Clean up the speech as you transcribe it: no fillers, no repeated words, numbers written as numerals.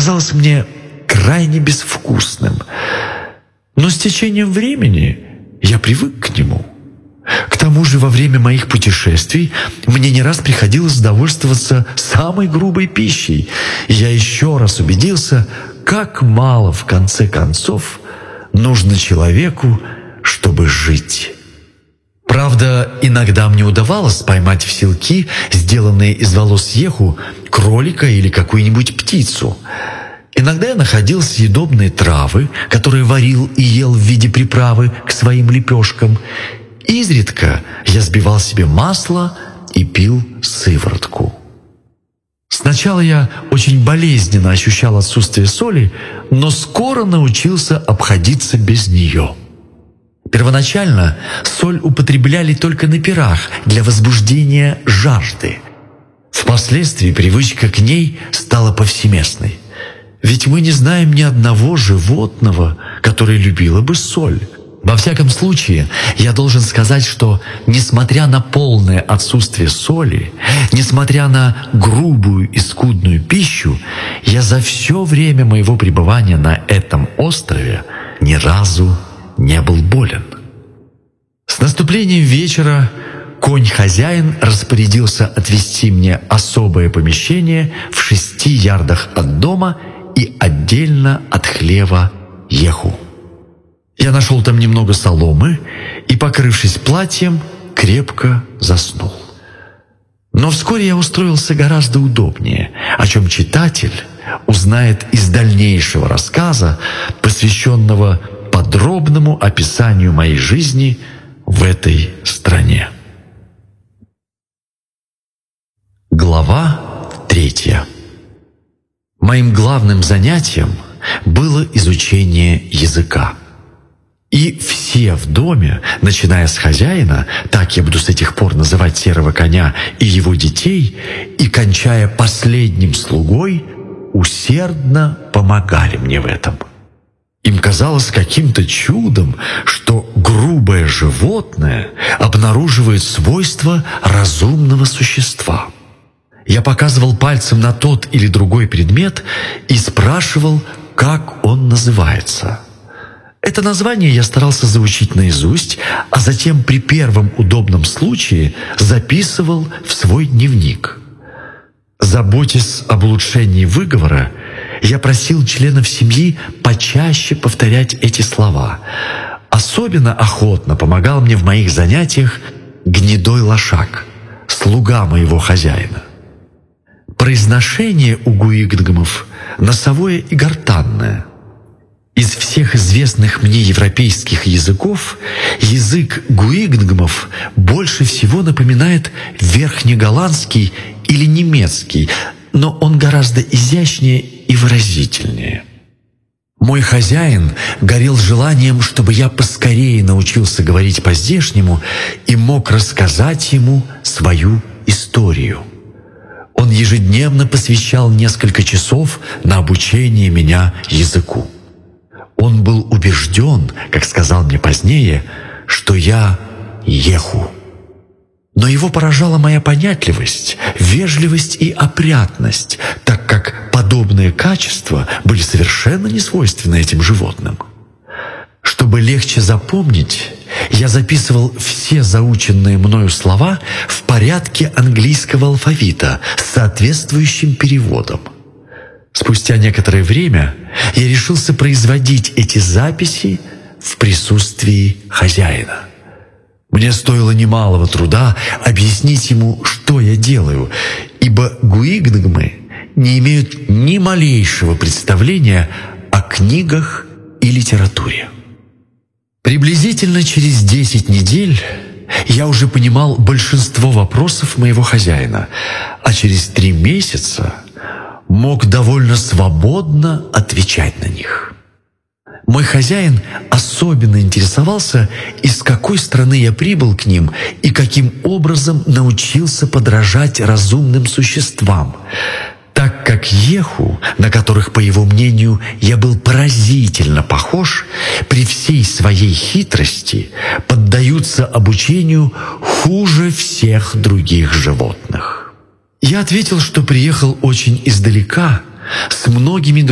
показалось мне крайне безвкусным. Но с течением времени я привык к нему. К тому же во время моих путешествий мне не раз приходилось довольствоваться самой грубой пищей, и я еще раз убедился, как мало в конце концов нужно человеку, чтобы жить. Правда, иногда мне удавалось поймать в селки, сделанные из волос еху, кролика или какую-нибудь птицу. Иногда я находил съедобные травы, которые варил и ел в виде приправы к своим лепешкам. Изредка я сбивал себе масло и пил сыворотку. Сначала я очень болезненно ощущал отсутствие соли, но скоро научился обходиться без нее. Первоначально соль употребляли только на пирах для возбуждения жажды. Впоследствии привычка к ней стала повсеместной. Ведь мы не знаем ни одного животного, которое любило бы соль. Во всяком случае, я должен сказать, что, несмотря на полное отсутствие соли, несмотря на грубую и скудную пищу, я за все время моего пребывания на этом острове ни разу не был болен. С наступлением вечера конь-хозяин распорядился отвести мне особое помещение в 6 ярдах от дома и отдельно от хлева еху. Я нашел там немного соломы и, покрывшись платьем, крепко заснул. Но вскоре я устроился гораздо удобнее, о чем читатель узнает из дальнейшего рассказа, посвященного подробному описанию моей жизни в этой стране. Глава 3. Моим главным занятием было изучение языка. И все в доме, начиная с хозяина, так я буду с этих пор называть серого коня, и его детей, и кончая последним слугой, усердно помогали мне в этом. Им казалось каким-то чудом, что грубое животное обнаруживает свойства разумного существа. Я показывал пальцем на тот или другой предмет и спрашивал, как он называется. Это название я старался заучить наизусть, а затем при первом удобном случае записывал в свой дневник. Заботясь об улучшении выговора, я просил членов семьи почаще повторять эти слова. Особенно охотно помогал мне в моих занятиях гнедой лошак, слуга моего хозяина. Произношение у гуингдомов носовое и гортанное. Из всех известных мне европейских языков язык гуингдомов больше всего напоминает верхнеголландский или немецкий, но он гораздо изящнее и выразительнее. Мой хозяин горел желанием, чтобы я поскорее научился говорить по-здешнему и мог рассказать ему свою историю. Он ежедневно посвящал несколько часов на обучение меня языку. Он был убежден, как сказал мне позднее, что я еху. Но его поражала моя понятливость, вежливость и опрятность, так как подобные качества были совершенно не свойственны этим животным. Чтобы легче запомнить, я записывал все заученные мною слова в порядке английского алфавита с соответствующим переводом. Спустя некоторое время я решился производить эти записи в присутствии хозяина. Мне стоило немалого труда объяснить ему, что я делаю, ибо гуингдомы не имеют ни малейшего представления о книгах и литературе. Приблизительно через 10 недель я уже понимал большинство вопросов моего хозяина, а через 3 месяца мог довольно свободно отвечать на них. Мой хозяин особенно интересовался, из какой страны я прибыл к ним и каким образом научился подражать разумным существам, так как еху, на которых, по его мнению, я был поразительно похож, при всей своей хитрости поддаются обучению хуже всех других животных. Я ответил, что приехал очень издалека, с многими